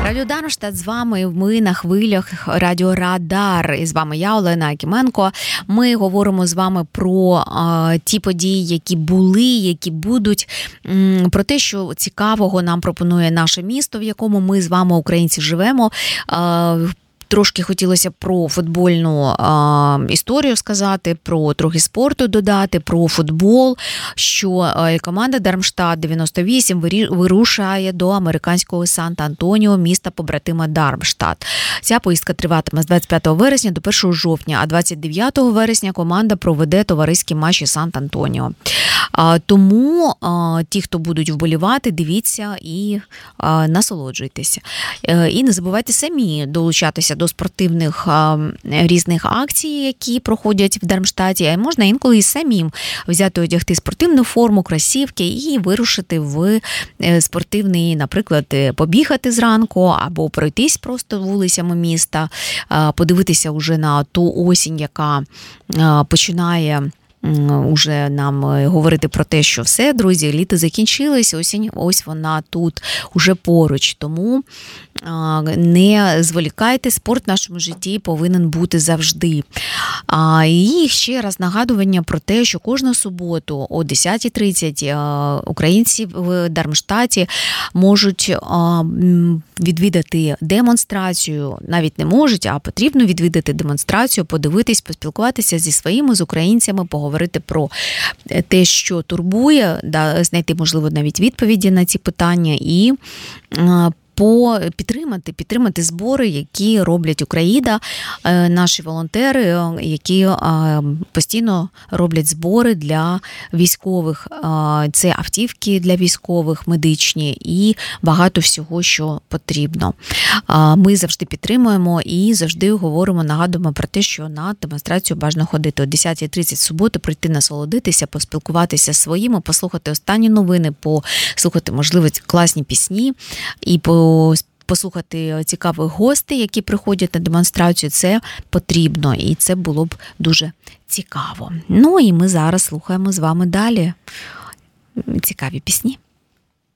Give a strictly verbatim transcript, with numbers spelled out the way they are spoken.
Радіо Дармштадт з вами, ми на хвилях Радіо Радар. І з вами я, Олена Акименко. Ми говоримо з вами про а, ті події, які були, які будуть, м, про те, що цікавого нам пропонує наше місто, в якому ми з вами, українці, живемо. А, Трошки хотілося про футбольну а, історію сказати, про трохи спорту додати, про футбол, що а, команда Дармштадт дев'яносто вісім вирушає до американського Сант-Антоніо, міста побратима Дармштадт. Ця поїздка триватиме з двадцять п'ятого вересня до першого жовтня, а двадцять дев'ятого вересня команда проведе товариські матчі Сант-Антоніо. А, тому а, ті, хто будуть вболівати, дивіться і а, насолоджуйтеся. А, і не забувайте самі долучатися до спортивних а, різних акцій, які проходять в Дармштадті. А можна інколи і самим взяти, одягти спортивну форму, кросівки і вирушити в спортивний, наприклад, побігати зранку або пройтись просто вулицями міста, а, подивитися вже на ту осінь, яка а, починає уже нам говорити про те, що все, друзі, літо закінчилось, осінь, ось вона тут уже поруч. Тому не зволікайте, спорт в нашому житті повинен бути завжди. І ще раз нагадування про те, що кожну суботу о десята тридцять українці в Дармштадті можуть відвідати демонстрацію, навіть не можуть, а потрібно відвідати демонстрацію, подивитись, поспілкуватися зі своїми, з українцями, поговорити про те, що турбує, да, знайти, можливо, навіть відповіді на ці питання і по підтримати, підтримати збори, які роблять Україна, наші волонтери, які постійно роблять збори для військових. Це автівки для військових, медичні і багато всього, що потрібно. Ми завжди підтримуємо і завжди говоримо, нагадуємо про те, що на демонстрацію бажано ходити о десята тридцять в суботу, прийти насолодитися, поспілкуватися зі своїми, послухати останні новини, послухати, можливо, класні пісні і по послухати цікавих гостей, які приходять на демонстрацію. Це потрібно, і це було б дуже цікаво. Ну і ми зараз слухаємо з вами далі цікаві пісні.